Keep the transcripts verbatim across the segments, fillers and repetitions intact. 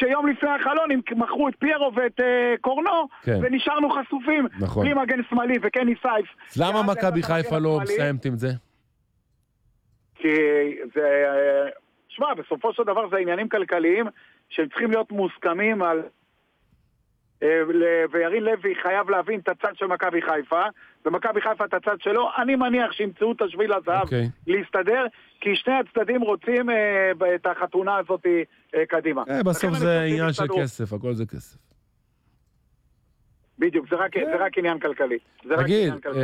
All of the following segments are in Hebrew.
שיום לפני החלון הם מכרו את פיירו ואת uh, קורנו, כן. ונשארנו חשופים, נכון. בלי מגן שמאלי וקני סייף. אז למה מכבי חיפה לא מסיימת עם זה? כי זה, שמע, בסופו של דבר זה עניינים כלכליים, שהם צריכים להיות מוסכמים על... וירין לוי חייב להבין את הצד של מכבי חיפה, ומכבי חיפה את הצד שלו. אני מניח שימצאו את השביל הזהב okay. להסתדר, כי שני הצדדים רוצים אה, את החתונה הזאת אה, קדימה. אה, בסוף זה עניין של כסף, הכל זה כסף. בדיוק, זה רק, yeah. זה רק עניין כלכלי. זה תגיד, רק עניין כלכלי.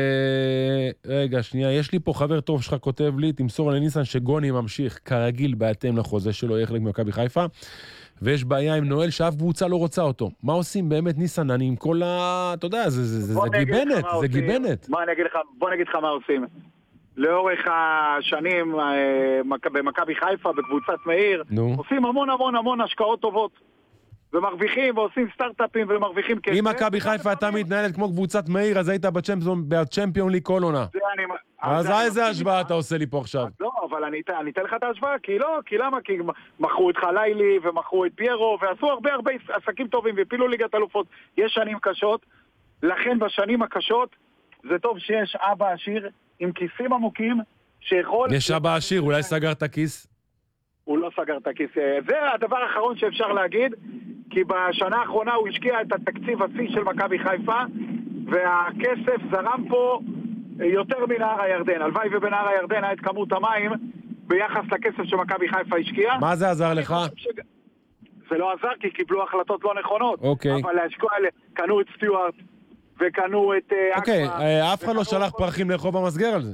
אה, רגע, שנייה, יש לי פה חבר טוב שלך כותב לי, תמסור לניסן שגוני ממשיך כרגיל בהתאם לחוזה שלו, יהיה חלק ממכבי חיפה. ויש בעיה עם נואל שאף קבוצה לא רוצה אותו. מה עושים באמת, ניסן? אני עם כל ה... אתה יודע, זה, זה, זה, זה גיבנת, זה גיבנת. בוא נגיד לך, בוא נגיד לך מה עושים. לאורך השנים במכבי חיפה, בקבוצת מאיר, נו. עושים המון המון המון השקעות טובות. ומרוויחים ועושים סטארט-אפים ומרוויחים כסף. אם מכבי חיפה אתה מתנהלת כמו קבוצת מאיר, אז היית בצ'מפיון ליג כל עונה. אז איזה השוואה אתה עושה לי פה עכשיו? לא, אבל אני אתן לך את ההשוואה, כי לא, כי למה? כי מכרו את חלילי ומכרו את פיירו, ועשו הרבה הרבה עסקים טובים, והפילו ליגת אלופות. יש שנים קשות, לכן בשנים הקשות זה טוב שיש אבא עשיר עם כיסים עמוקים, שיכול... יש אבא עשיר, אולי סגר את הכיס? הוא לא סגר את הכיס. זה הדבר האחרון שאפשר להגיד, כי בשנה האחרונה הוא השקיע את התקציב הצי של מכבי חיפה, והכסף זרם פה יותר מנהר הירדן. הלוואי ובנהר הירדן היה את כמות המים ביחס לכסף שמכבי חיפה השקיע. מה זה עזר לך? ש... זה לא עזר כי קיבלו החלטות לא נכונות. אוקיי. אבל להשקוע, קנו את סטיוארט וקנו את... אוקיי, אקמה, אף אחד לא שלח פרחים לרחוב המסגר על זה.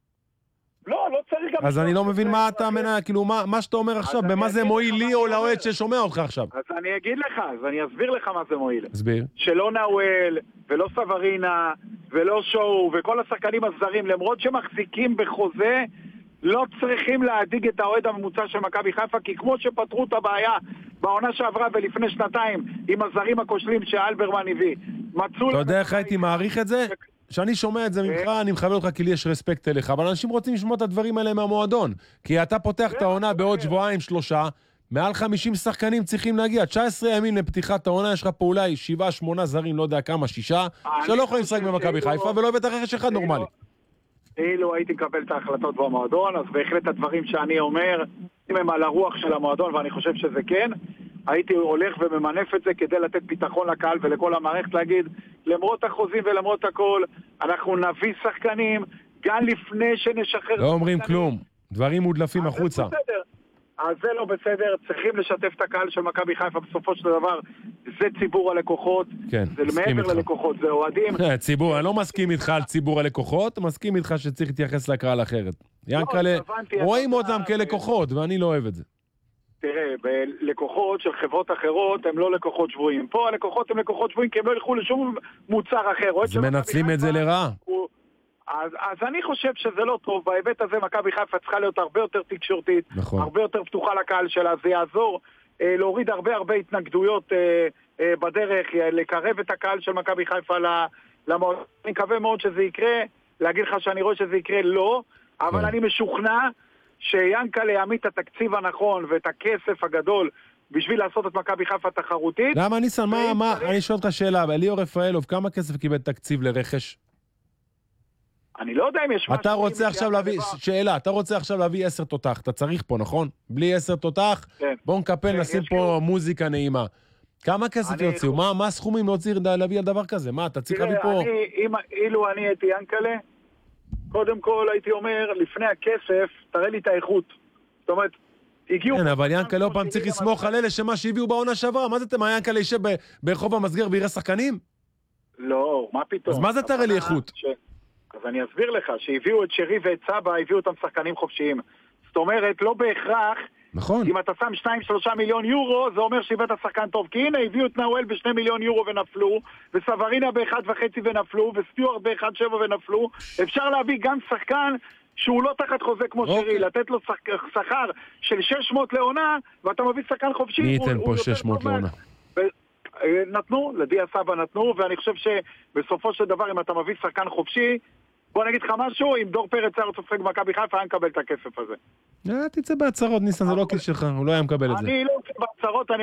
לא, לא צריך גם... אז אני לא מבין מה אתה מנה, כאילו, מה, מה שאתה אומר עכשיו, במה זה מועיל לי או לאוהד ששומע אותך עכשיו? אז אני אגיד לך, אז אני אסביר לך מה זה מועיל. אסביר. שלא נאואל, ולא סברינה, ולא שואו, וכל השחקנים הזרים, למרות שמחזיקים בחוזה, לא צריכים להדיג את האוהד הממוצע של מכבי חיפה, כי כמו שפתרו את הבעיה בעונה שעברה ולפני שנתיים, עם הזרים הכושלים שאלברמן הביא, מצאו... אתה יודע איך הייתי מעריך את זה? שאני שומע את זה ממך, אני מכבד אותך כי לי יש רספקט אליך, אבל אנשים רוצים לשמוע את הדברים האלה מהמועדון. כי אתה פותח את העונה בעוד שבועיים, שלושה, מעל חמישים שחקנים צריכים להגיע. תשע עשרה ימים לפתיחת העונה, יש לך פה אולי שבעה, שמונה זרים, לא יודע כמה, שישה, שלא יכולים לשחק במכבי חיפה, ולא הבאת רכש אחד נורמלי. אילו הייתי מקבל את ההחלטות במועדון, אז בהחלט הדברים שאני אומר, אם הם על הרוח של המועדון, ואני חושב שזה כן, הייתי הולך וממנף את זה כדי לתת ביטחון לקהל ולכל המערכת, להגיד, למרות החוזים ולמרות הכל, אנחנו נביא שחקנים, גם לפני שנשחרר... לא אומרים כלום, דברים מודלפים החוצה. אז זה לא בסדר, צריכים לשתף את הקהל של מכבי חיפה, בסופו של דבר, זה ציבור הלקוחות, כן, זה מעבר ללקוחות, זה אוהדים. ציבור, אני לא מסכים איתך על ציבור הלקוחות, מסכים איתך שצריך להתייחס לקהל אחרת. ינקלה, רואים אותם כלקוחות, ואני לא אוהב את זה. תראה, לקוחות של חברות אחרות הם לא לקוחות שבויים. פה הלקוחות הם לקוחות שבויים כי הם לא ילכו לשום מוצר אחר. אז מנצלים את זה לרעה. אז, אז אני חושב שזה לא טוב. בהיבט הזה מכבי חיפה צריכה להיות הרבה יותר תקשורתית, נכון. הרבה יותר פתוחה לקהל שלה. זה יעזור אה, להוריד הרבה הרבה התנגדויות אה, אה, בדרך, אה, לקרב את הקהל של מכבי חיפה למועדון. אני מקווה מאוד שזה יקרה. להגיד לך שאני רואה שזה יקרה, לא. אבל כן. אני משוכנע שיאנקלה יעמיד את התקציב הנכון ואת הכסף הגדול בשביל לעשות את מכבי חיפה תחרותית. למה ניסן, מה, מה, אני שואל אותך שאלה, אליאור רפאלוב, כמה כסף קיבל תקציב לרכש? אני לא יודע אם יש... אתה רוצה עכשיו להביא, שאלה, אתה רוצה עכשיו להביא עשר תותח, אתה צריך פה, נכון? בלי עשר תותח, בוא נקפל, נשים פה מוזיקה נעימה. כמה כסף יוציאו? מה הסכומים להוציא להביא על דבר כזה? מה, אתה צריך להביא פה... אילו אני הייתי יאנקלה, קודם כל הייתי אומר, לפני הכסף, תראה לי את האיכות. זאת אומרת, הגיעו... כן, אבל ינקלה לא פעם צריך לסמוך על אלה שמה שהביאו בעונה שעברה. מה זה אתם, ינקלה יישב ברחוב המסגר ויראה שחקנים? לא, מה פתאום? אז מה זה תראה לי איכות? אז אני אסביר לך, שהביאו את שרי ואת סבא, הביאו אותם שחקנים חופשיים. זאת אומרת, לא בהכרח, נכון. אם אתה שם שתיים שלושה מיליון יורו, זה אומר שהבאת שחקן טוב. כי הנה, הביאו את נאואל בשני מיליון יורו ונפלו, וסברינה באחד וחצי ונפלו, וסטיוארט באחד שבע ונפלו. אפשר להביא גם שחקן שהוא לא תחת חוזה כמו שרי, לתת לו שכר של שש מאות לעונה, ואתה מביא שחקן חופשי. מי ייתן פה שש מאות לעונה? נתנו, לדיה סבא נתנו, ואני חושב שבסופו של דבר, אם אתה מביא שחקן חופשי, בוא נגיד לך משהו, אם דור פרץ היה רוצה לשחק במכבי חיפה, היה מקבל את הכסף הזה. תצא בהצהרות, ניסן, זה לא כיס שלך, הוא לא היה מקבל את זה. אני לא רוצה בהצהרות,